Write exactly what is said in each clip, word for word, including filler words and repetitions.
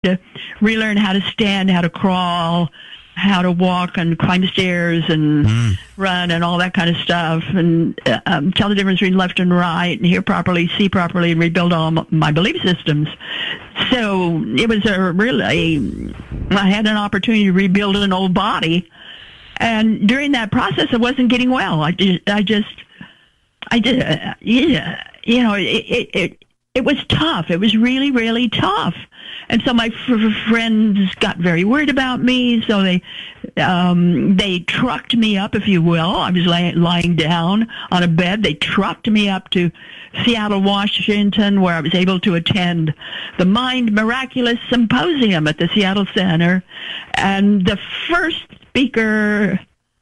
to relearn how to stand, how to crawl, how to walk and climb stairs and mm. run and all that kind of stuff, and uh, um, tell the difference between left and right, and hear properly, see properly, and rebuild all m- my belief systems. So it was a really, I had an opportunity to rebuild an old body, and during that process, I wasn't getting well. I just, I just, I did, uh, yeah, you know, it, it, it, it was tough. It was really, really tough. And so my f- friends got very worried about me, so they um, they trucked me up, if you will. I was lay- lying down on a bed. They trucked me up to Seattle, Washington, where I was able to attend the Mind Miraculous Symposium at the Seattle Center. And the first speaker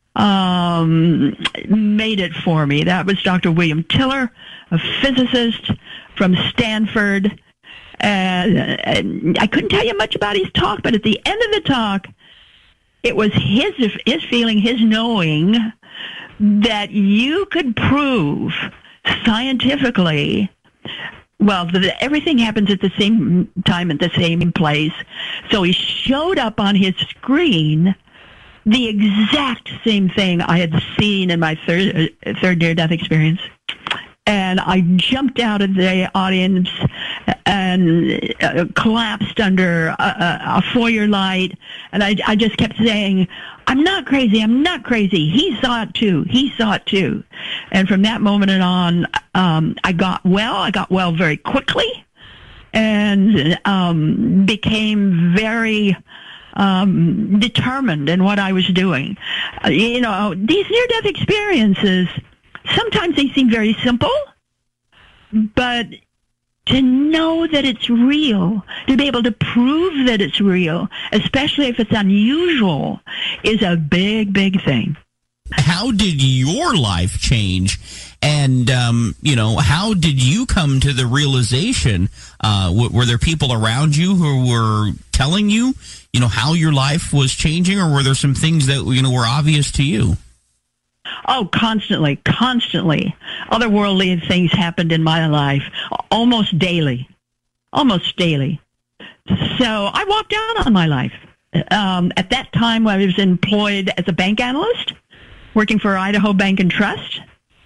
um, made it for me. That was Doctor William Tiller, a physicist from Stanford. Uh, I couldn't tell you much about his talk, but at the end of the talk, it was his his feeling, his knowing that you could prove scientifically, well, that everything happens at the same time at the same place. So he showed up on his screen the exact same thing I had seen in my third, third near-death experience. And I jumped out of the audience and uh, collapsed under a, a foyer light. And I, I just kept saying, I'm not crazy. I'm not crazy. He saw it too. He saw it too. And from that moment on, um, I got well. I got well very quickly and um, became very um, determined in what I was doing. Uh, you know, these near-death experiences, sometimes they seem very simple, but to know that it's real, to be able to prove that it's real, especially if it's unusual, is a big, big thing. How did your life change? And, um, you know, how did you come to the realization? Uh, w- were there people around you who were telling you, you know, how your life was changing, or were there some things that, you know, were obvious to you? Oh, constantly, constantly. Otherworldly things happened in my life, almost daily, almost daily. So I walked out on my life. Um, at that time, I was employed as a bank analyst, working for Idaho Bank and Trust,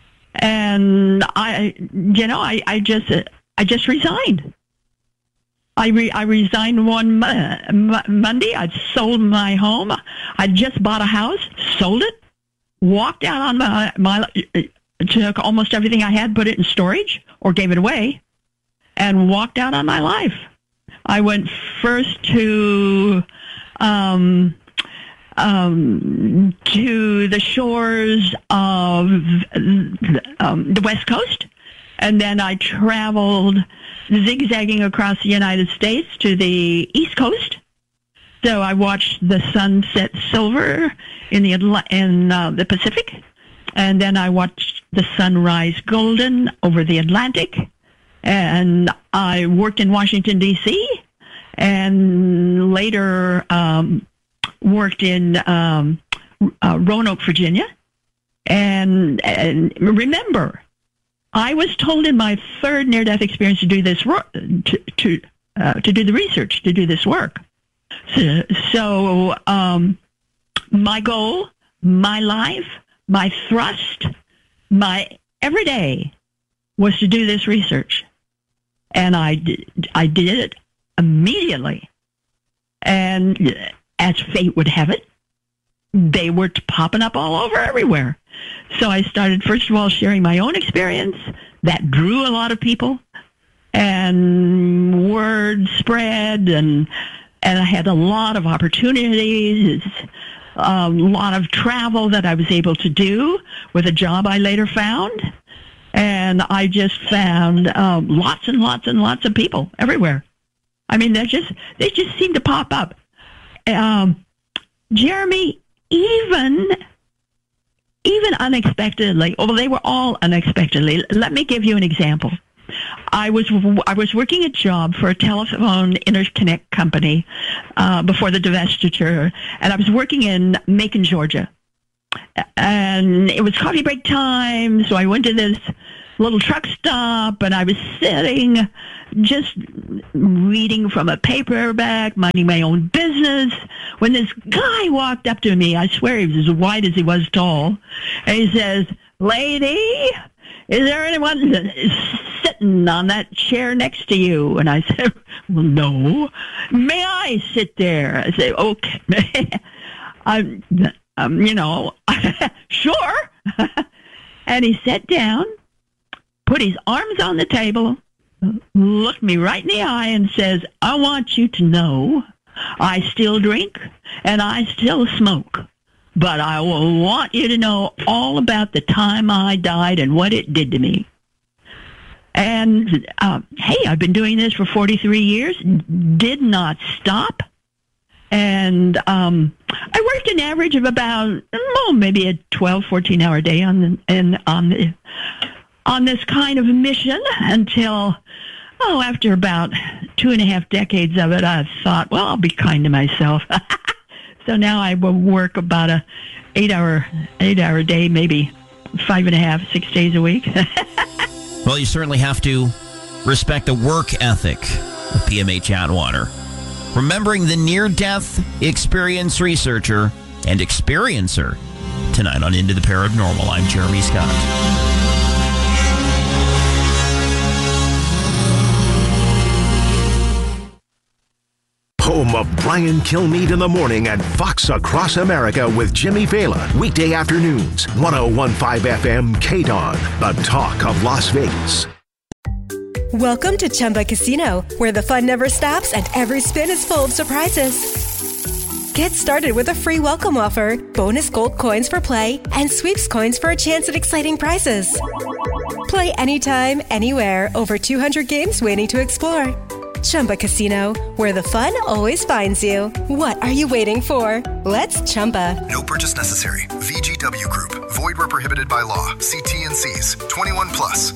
and I, you know, I, I just, I just resigned. I re- I resigned one mo- Monday. I'd sold my home. I just bought a house, sold it. Walked out on my, my, took almost everything I had, put it in storage, or gave it away, and walked out on my life. I went first to, um, um, to the shores of um, the West Coast, and then I traveled zigzagging across the United States to the East Coast. So I watched the sun set silver in the Atla- in uh, the Pacific, and then I watched the sun rise golden over the Atlantic, and I worked in Washington, D C, and later um, worked in um, uh, Roanoke, Virginia. And, and remember, I was told in my third near-death experience to do this work, to to, uh, to do the research, to do this work. So, so um, my goal, my life, my thrust, my every day was to do this research. And I did, I did it immediately. And as fate would have it, they were popping up all over everywhere. So I started, first of all, sharing my own experience. That drew a lot of people. And word spread, and And I had a lot of opportunities, a lot of travel that I was able to do with a job I later found. And I just found um, lots and lots and lots of people everywhere. I mean, they just they just seem to pop up. Um, Jeremy, even even unexpectedly, well, they were all unexpectedly. Let me give you an example. I was I was working a job for a telephone interconnect company uh, before the divestiture, and I was working in Macon, Georgia. And it was coffee break time, so I went to this little truck stop, and I was sitting just reading from a paperback, minding my own business, when this guy walked up to me. I swear he was as wide as he was tall. And he says, "Lady, is there anyone sitting on that chair next to you?" And I said, "Well, no." "May I sit there?" I said, "Okay." I'm, um, you know, sure. And he sat down, put his arms on the table, looked me right in the eye and says, "I want you to know I still drink and I still smoke, but I will want you to know all about the time I died and what it did to me." And, uh, hey, I've been doing this for forty-three years, did not stop. And um, I worked an average of about, oh, maybe a twelve, fourteen-hour day on the, and on the, on this kind of mission until, oh, after about two and a half decades of it, I thought, well, I'll be kind to myself. So now I will work about a eight-hour, eight-hour day, maybe five and a half, six days a week. Well, you certainly have to respect the work ethic of P M H Atwater. Remembering the near-death experience researcher and experiencer. Tonight on Into the Paranormal, I'm Jeremy Scott. Home of Brian Kilmeade in the morning and Fox Across America with Jimmy Fallon. Weekday afternoons, one oh one point five F M K D O N, the talk of Las Vegas. Welcome to Chumba Casino, where the fun never stops and every spin is full of surprises. Get started with a free welcome offer, bonus gold coins for play, and sweeps coins for a chance at exciting prizes. Play anytime, anywhere, over two hundred games waiting to explore. Chumba Casino, where the fun always finds you. What are you waiting for? Let's Chumba. No purchase necessary. V G W Group. Void where prohibited by law. See T and C's. twenty-one plus.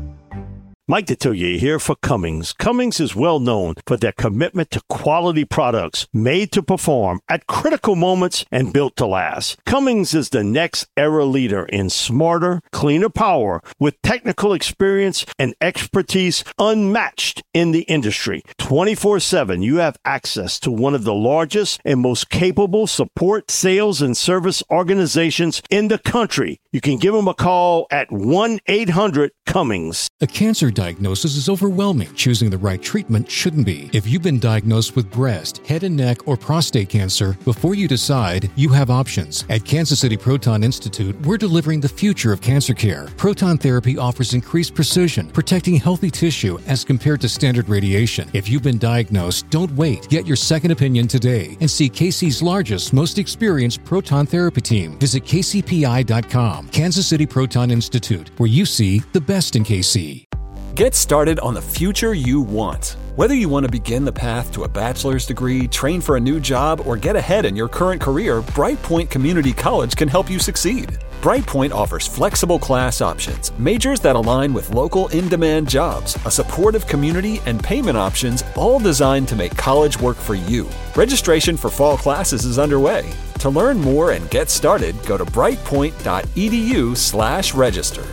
Mike Detillier here for Cummins. Cummins is well known for their commitment to quality products made to perform at critical moments and built to last. Cummins is the next era leader in smarter, cleaner power with technical experience and expertise unmatched in the industry. twenty-four seven, you have access to one of the largest and most capable support, sales, and service organizations in the country. You can give them a call at one eight hundred Cummins. A cancer diagnosis is overwhelming. Choosing the right treatment shouldn't be. If you've been diagnosed with breast, head and neck, or prostate cancer, before you decide, you have options. At Kansas City Proton Institute, we're delivering the future of cancer care. Proton therapy offers increased precision, protecting healthy tissue as compared to standard radiation. If you've been diagnosed, don't wait. Get your second opinion today and see K C's largest, most experienced proton therapy team. Visit K C P I dot com. Kansas City Proton Institute, where you see the best in K C. Get started on the future you want. Whether you want to begin the path to a bachelor's degree, train for a new job, or get ahead in your current career, Brightpoint Community College can help you succeed. Brightpoint offers flexible class options, majors that align with local in-demand jobs, a supportive community, and payment options, all designed to make college work for you. Registration for fall classes is underway. To learn more and get started, go to brightpoint.edu slash register.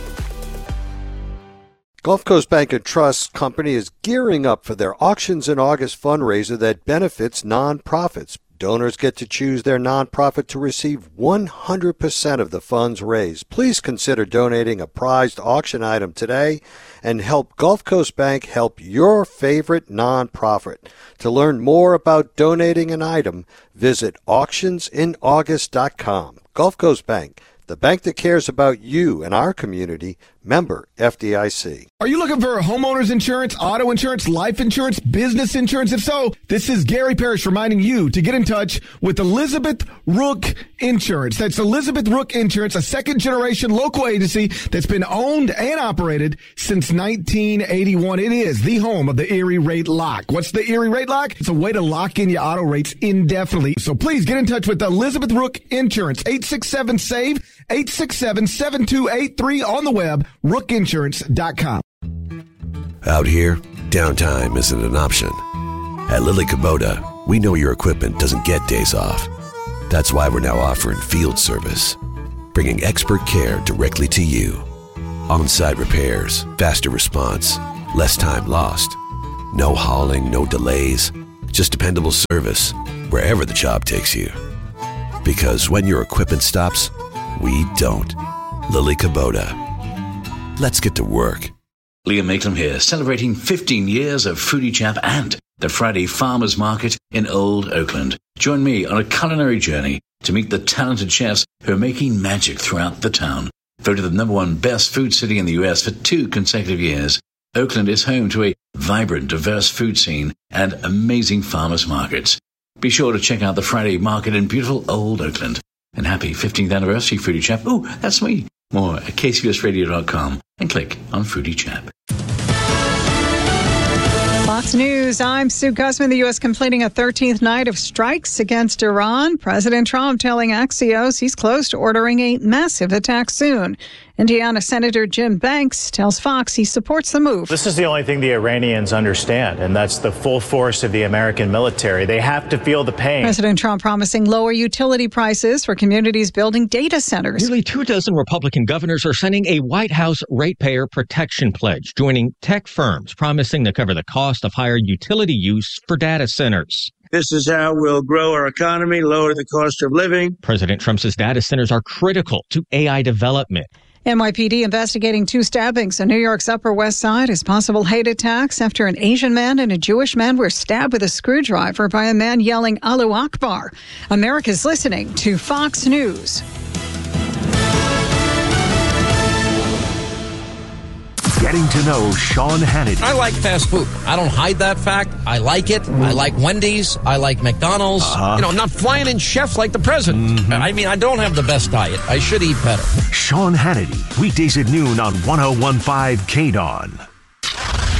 Gulf Coast Bank and Trust Company is gearing up for their Auctions in August fundraiser that benefits nonprofits. Donors get to choose their nonprofit to receive one hundred percent of the funds raised. Please consider donating a prized auction item today and help Gulf Coast Bank help your favorite nonprofit. To learn more about donating an item, visit auctions in august dot com. Gulf Coast Bank, the bank that cares about you and our community. Member F D I C. Are you looking for homeowners insurance, auto insurance, life insurance, business insurance? If so, this is Gary Parrish reminding you to get in touch with Elizabeth Rook Insurance. That's Elizabeth Rook Insurance, a second-generation local agency that's been owned and operated since nineteen eighty-one. It is the home of the Erie Rate Lock. What's the Erie Rate Lock? It's a way to lock in your auto rates indefinitely. So please get in touch with Elizabeth Rook Insurance, eight six seven, S A V E, eight six seven, seven two eight three on the web, rook insurance dot com. Out here, downtime isn't an option. At Lilly Kubota, we know your equipment doesn't get days off. That's why we're now offering field service, bringing expert care directly to you. On-site repairs, faster response, less time lost. No hauling, no delays, just dependable service wherever the job takes you. Because when your equipment stops, we don't. Lily Kubota. Let's get to work. Liam Maitland here, celebrating fifteen years of Foodie Chap and the Friday Farmers Market in Old Oakland. Join me on a culinary journey to meet the talented chefs who are making magic throughout the town. Voted the number one best food city in the U S for two consecutive years, Oakland is home to a vibrant, diverse food scene and amazing farmers markets. Be sure to check out the Friday Market in beautiful Old Oakland. And happy fifteenth anniversary, Foodie Chap. Ooh, that's me. More at K C B S radio dot com and click on Foodie Chap. Fox News, I'm Sue Guzman. The U S completing a thirteenth night of strikes against Iran. President Trump telling Axios he's close to ordering a massive attack soon. Indiana Senator Jim Banks tells Fox he supports the move. This is the only thing the Iranians understand, and that's the full force of the American military. They have to feel the pain. President Trump promising lower utility prices for communities building data centers. Nearly two dozen Republican governors are sending a White House ratepayer protection pledge, joining tech firms promising to cover the cost of higher utility use for data centers. This is how we'll grow our economy, lower the cost of living. President Trump says data centers are critical to A I development. N Y P D investigating two stabbings on New York's Upper West Side as possible hate attacks after an Asian man and a Jewish man were stabbed with a screwdriver by a man yelling Allahu Akbar. America's listening to Fox News. Getting to know Sean Hannity. I like fast food. I don't hide that fact. I like it. I like Wendy's. I like McDonald's. Uh-huh. You know, I'm not flying in chefs like the president. Mm-hmm. I mean, I don't have the best diet. I should eat better. Sean Hannity, weekdays at noon on one oh one point five K D O N.